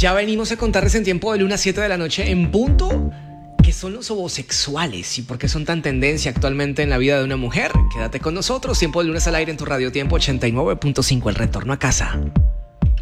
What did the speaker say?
Ya venimos a contarles en tiempo de luna 7 de la noche en punto qué son los homosexuales y por qué son tan tendencia actualmente en la vida de una mujer. Quédate con nosotros, tiempo de lunes al aire en tu radio Tiempo 89.5, el retorno a casa.